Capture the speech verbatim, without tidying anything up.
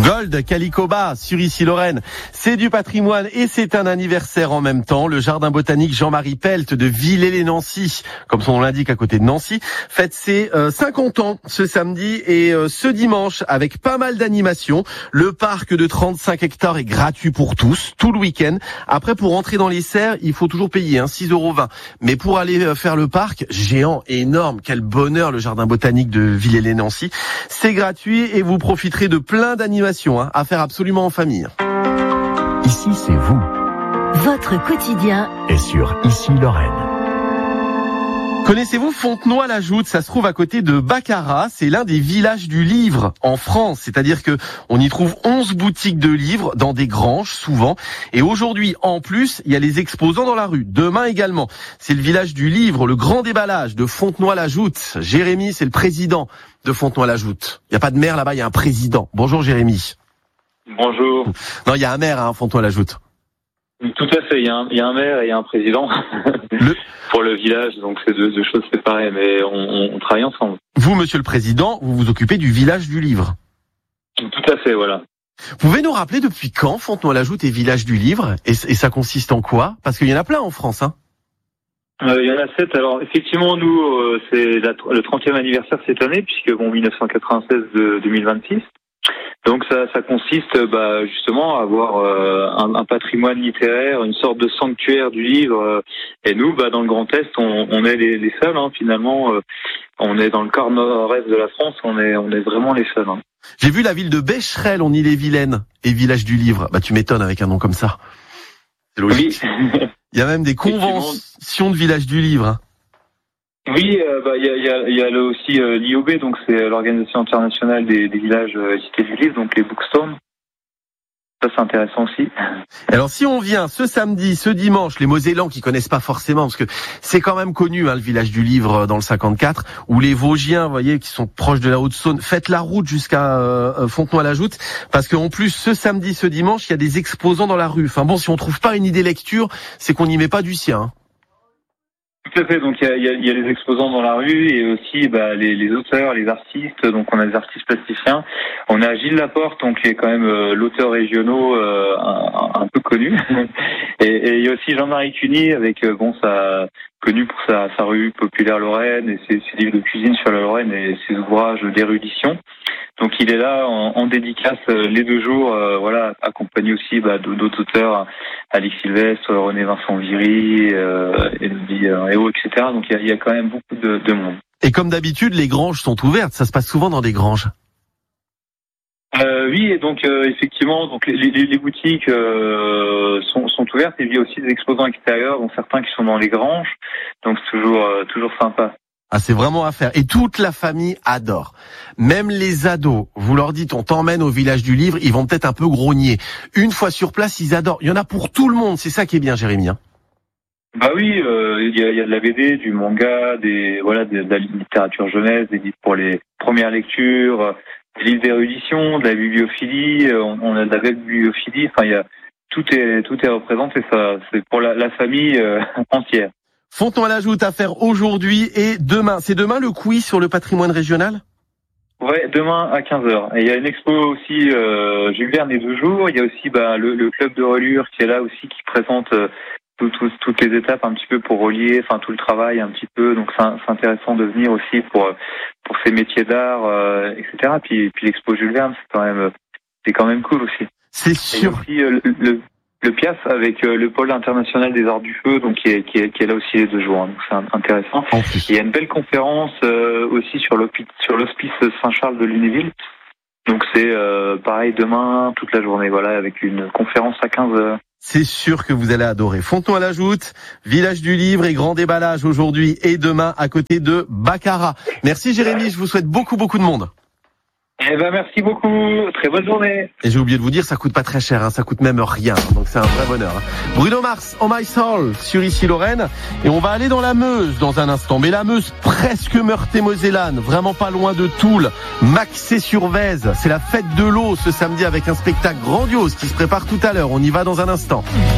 Gold, Calicoba, sur Issy-Lorraine. C'est du patrimoine et c'est un anniversaire en même temps. Le jardin botanique Jean-Marie Pelt de Villers-lès-Nancy, comme son nom l'indique à côté de Nancy, fête ses euh, cinquante ans ce samedi et euh, ce dimanche avec pas mal d'animations. Le parc de trente-cinq hectares est gratuit pour tous, tout le week-end. Après, pour entrer dans les serres, il faut toujours payer, hein, six euros vingt. Mais pour aller euh, faire le parc, géant, énorme, quel bonheur le jardin botanique de Villers-lès-Nancy. C'est gratuit et vous profiterez de plein d'animations hein, à faire absolument en famille. Ici, c'est vous. Votre quotidien est sur Issy-Lorraine. Connaissez-vous Fontenoy-la-Joute? Ça se trouve à côté de Baccarat. C'est l'un des villages du livre en France. C'est-à-dire que on y trouve onze boutiques de livres dans des granges, souvent. Et aujourd'hui, en plus, il y a les exposants dans la rue. Demain également. C'est le village du livre, le grand déballage de Fontenoy-la-Joute. Jérémy, c'est le président de Fontenoy-la-Joute. Il n'y a pas de maire là-bas, il y a un président. Bonjour Jérémy. Bonjour. Non, il y a un maire, hein, Fontenoy-la-Joute. Tout à fait, il y a un, il y a un maire et il y a un président le... pour le village, donc c'est deux, deux choses séparées, mais on, on travaille ensemble. Vous, monsieur le président, vous vous occupez du village du livre. Tout à fait, voilà. Vous pouvez nous rappeler depuis quand Fontenoy-la-Joute est village du livre et, et ça consiste en quoi? Parce qu'il y en a plein en France, hein. Euh, il y en a sept. Alors effectivement, nous, euh, c'est la, le trentième anniversaire cette année, puisque bon, mille neuf cent quatre-vingt-seize de deux mille vingt-six. Donc ça, ça consiste bah, justement à avoir euh, un, un patrimoine littéraire, une sorte de sanctuaire du livre. Euh, et nous, bah, dans le Grand Est, on, on est les, les seuls. Hein, finalement, euh, on est dans le quart nord-est de la France. On est, on est vraiment les seuls. Hein. J'ai vu la ville de Becherel en Île-et-Vilaine et village du livre. Bah tu m'étonnes avec un nom comme ça. C'est logique. Oui. Il y a même des conventions de village du livre. Hein. Oui, euh, bah il y a, y a, y a aussi euh, l'I O B, donc c'est l'organisation internationale des, des villages euh, cités du livre, donc les Bookstones. Ça c'est intéressant aussi. Alors si on vient ce samedi, ce dimanche, les Mosellans qui connaissent pas forcément, parce que c'est quand même connu hein, le village du livre dans le cinquante-quatre, ou les Vosgiens, vous voyez, qui sont proches de la Haute-Saône, faites la route jusqu'à euh, Fontenoy-la-Joute, parce qu'en plus ce samedi, ce dimanche, il y a des exposants dans la rue. Enfin bon, si on trouve pas une idée lecture, c'est qu'on n'y met pas du sien. Hein. Tout à fait, donc il y a, y, a, y a les exposants dans la rue et aussi bah, les, les auteurs, les artistes, donc on a des artistes plasticiens. On a Gilles Laporte, donc qui est quand même euh, l'auteur régional euh, un, un peu connu. Et il y a aussi Jean-Marie Cuny avec euh, bon sa connu pour sa, sa revue populaire Lorraine et ses, ses livres de cuisine sur la Lorraine et ses ouvrages d'érudition. Donc il est là en, en dédicace euh, les deux jours, euh, voilà, accompagné aussi bah, d'autres auteurs, Alix Sylvestre, René Vincent Viry, euh, Elodie euh, Héo, et cetera. Donc il y a, il y a quand même beaucoup de, de monde. Et comme d'habitude, les granges sont ouvertes. Ça se passe souvent dans des granges. Euh, oui, et donc euh, effectivement, donc les, les, les boutiques euh, sont, sont ouvertes. Et il y a aussi des exposants extérieurs, dont certains qui sont dans les granges. Donc c'est toujours euh, toujours sympa. Ah, c'est vraiment à faire. Et toute la famille adore. Même les ados, vous leur dites, on t'emmène au village du livre, ils vont peut-être un peu grogner. Une fois sur place, ils adorent. Il y en a pour tout le monde. C'est ça qui est bien, Jérémy. Hein. Bah oui, il euh, y, a, y a de la B D, du manga, des voilà, de, de la littérature jeunesse, des livres pour les premières lectures, des livres d'érudition, de la bibliophilie. On, on a de la belle bibliophilie. Enfin, il y a tout est tout est représenté. Ça, c'est pour la, la famille euh, entière. Fontenoy-la-Joute à faire aujourd'hui et demain. C'est demain le quiz sur le patrimoine régional? Ouais, demain à quinze heures. Et il y a une expo aussi, euh, Jules Verne les deux jours. Il y a aussi bah, le, le club de reliure qui est là aussi, qui présente euh, tout, tout, toutes les étapes un petit peu pour relier, enfin tout le travail un petit peu. Donc c'est, c'est intéressant de venir aussi pour pour ces métiers d'art, euh, et cetera. Puis puis l'expo Jules Verne, c'est quand même c'est quand même cool aussi. C'est sûr. Et aussi euh, le, le Le P I A F avec euh, le pôle international des arts du feu, donc qui est, qui est, qui est là aussi les deux jours. Hein, donc c'est intéressant. Il y a une belle conférence euh, aussi sur l'hospice, sur l'hospice Saint-Charles de Lunéville. Donc c'est euh, pareil demain toute la journée, voilà, avec une conférence à quinze heures. C'est sûr que vous allez adorer. Fontenoy-la-Joute, village du livre et grand déballage aujourd'hui et demain à côté de Baccarat. Merci Jérémy, je vous souhaite beaucoup beaucoup de monde. Eh ben merci beaucoup, très bonne journée. Et j'ai oublié de vous dire, ça coûte pas très cher, hein, ça coûte même rien, donc c'est un vrai bonheur. Hein. Bruno Mars, Oh My Soul, sur Issy-Lorraine, et on va aller dans la Meuse dans un instant. Mais la Meuse presque Meurthe-et-Mosellane, vraiment pas loin de Toul, Maxé-sur-Vèze. C'est la fête de l'eau ce samedi avec un spectacle grandiose qui se prépare tout à l'heure. On y va dans un instant.